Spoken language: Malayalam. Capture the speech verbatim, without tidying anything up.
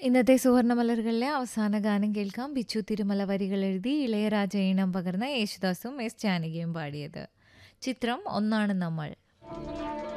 ഇന്നത്തെ സുവർണമലരുകളിലെ അവസാന ഗാനം കേൾക്കാം. ബിച്ചു തിരുമല വരികൾ എഴുതി ഇളയരാജ ഈണം പകർന്ന യേശുദാസും എസ് ജാനകിയും പാടിയത്. ചിത്രം ഒന്നാണ് നമ്മൾ.